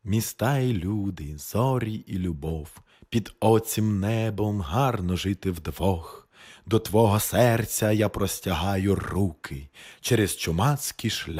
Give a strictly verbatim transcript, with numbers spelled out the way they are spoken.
Міста і люди, зорі і любов, під оцім небом гарно жити вдвох. До твого серця я простягаю руки через чумацький шлях.